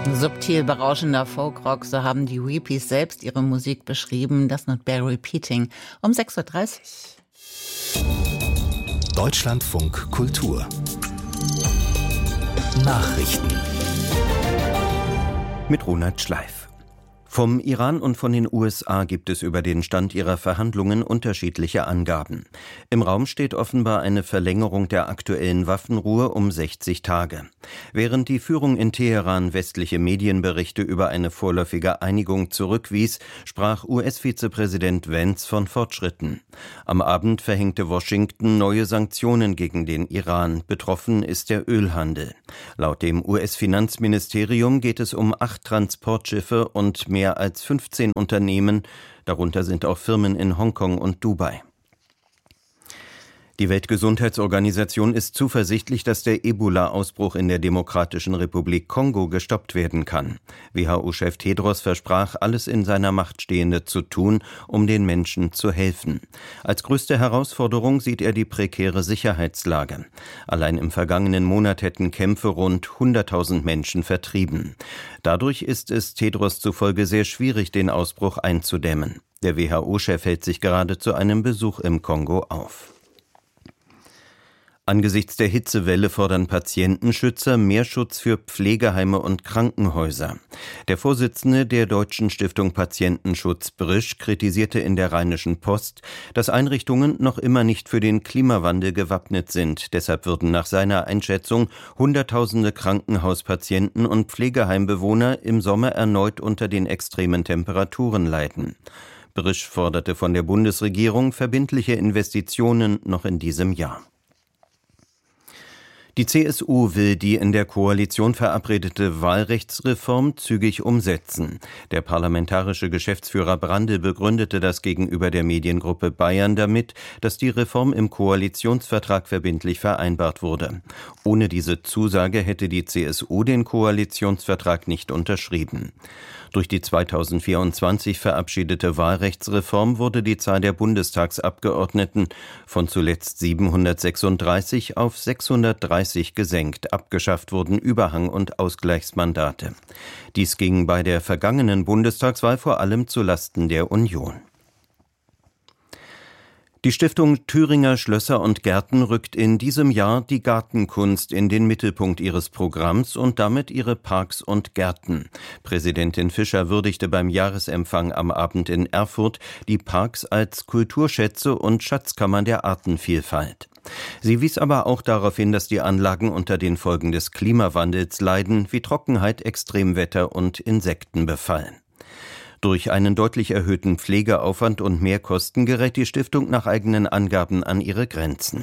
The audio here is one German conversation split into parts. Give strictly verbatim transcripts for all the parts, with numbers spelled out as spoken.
Subtil berauschender Folkrock, so haben die Weepies selbst ihre Musik beschrieben. Das Not Bear Repeating um sechs Uhr dreißig. Deutschlandfunk Kultur Nachrichten mit Ronald Schleif. Vom Iran und von den U S A gibt es über den Stand ihrer Verhandlungen unterschiedliche Angaben. Im Raum steht offenbar eine Verlängerung der aktuellen Waffenruhe um sechzig Tage. Während die Führung in Teheran westliche Medienberichte über eine vorläufige Einigung zurückwies, sprach U S-Vizepräsident Vance von Fortschritten. Am Abend verhängte Washington neue Sanktionen gegen den Iran. Betroffen ist der Ölhandel. Laut dem U S-Finanzministerium geht es um acht Transportschiffe und mehr Mehr als fünfzehn Unternehmen, darunter sind auch Firmen in Hongkong und Dubai. Die Weltgesundheitsorganisation ist zuversichtlich, dass der Ebola-Ausbruch in der Demokratischen Republik Kongo gestoppt werden kann. W H O-Chef Tedros versprach, alles in seiner Macht Stehende zu tun, um den Menschen zu helfen. Als größte Herausforderung sieht er die prekäre Sicherheitslage. Allein im vergangenen Monat hätten Kämpfe rund hunderttausend Menschen vertrieben. Dadurch ist es Tedros zufolge sehr schwierig, den Ausbruch einzudämmen. Der W H O-Chef hält sich gerade zu einem Besuch im Kongo auf. Angesichts der Hitzewelle fordern Patientenschützer mehr Schutz für Pflegeheime und Krankenhäuser. Der Vorsitzende der Deutschen Stiftung Patientenschutz Brisch kritisierte in der Rheinischen Post, dass Einrichtungen noch immer nicht für den Klimawandel gewappnet sind. Deshalb würden nach seiner Einschätzung Hunderttausende Krankenhauspatienten und Pflegeheimbewohner im Sommer erneut unter den extremen Temperaturen leiden. Brisch forderte von der Bundesregierung verbindliche Investitionen noch in diesem Jahr. Die C S U will die in der Koalition verabredete Wahlrechtsreform zügig umsetzen. Der parlamentarische Geschäftsführer Brandl begründete das gegenüber der Mediengruppe Bayern damit, dass die Reform im Koalitionsvertrag verbindlich vereinbart wurde. Ohne diese Zusage hätte die C S U den Koalitionsvertrag nicht unterschrieben. Durch die zweitausendvierundzwanzig verabschiedete Wahlrechtsreform wurde die Zahl der Bundestagsabgeordneten von zuletzt siebenhundertsechsunddreißig auf sechshundertdreißig gesenkt. Abgeschafft wurden Überhang- und Ausgleichsmandate. Dies ging bei der vergangenen Bundestagswahl vor allem zulasten der Union. Die Stiftung Thüringer Schlösser und Gärten rückt in diesem Jahr die Gartenkunst in den Mittelpunkt ihres Programms und damit ihre Parks und Gärten. Präsidentin Fischer würdigte beim Jahresempfang am Abend in Erfurt die Parks als Kulturschätze und Schatzkammern der Artenvielfalt. Sie wies aber auch darauf hin, dass die Anlagen unter den Folgen des Klimawandels leiden, wie Trockenheit, Extremwetter und Insektenbefall. Durch einen deutlich erhöhten Pflegeaufwand und Mehrkosten gerät die Stiftung nach eigenen Angaben an ihre Grenzen.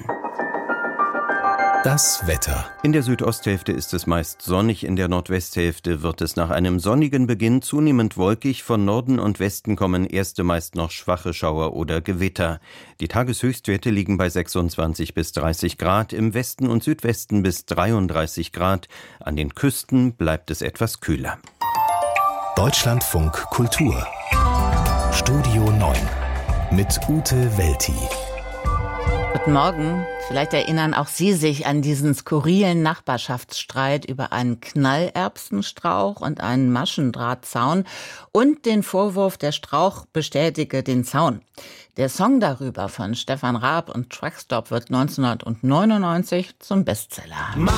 Das Wetter. In der Südosthälfte ist es meist sonnig, in der Nordwesthälfte wird es nach einem sonnigen Beginn zunehmend wolkig, von Norden und Westen kommen erste meist noch schwache Schauer oder Gewitter. Die Tageshöchstwerte liegen bei sechsundzwanzig bis dreißig Grad, im Westen und Südwesten bis dreiunddreißig Grad, an den Küsten bleibt es etwas kühler. Deutschlandfunk Kultur Studio neun mit Ute Welti. Guten Morgen. Vielleicht erinnern auch Sie sich an diesen skurrilen Nachbarschaftsstreit über einen Knallerbsenstrauch und einen Maschendrahtzaun und den Vorwurf, der Strauch bestätige den Zaun. Der Song darüber von Stefan Raab und Truckstop wird neunzehnhundertneunundneunzig zum Bestseller.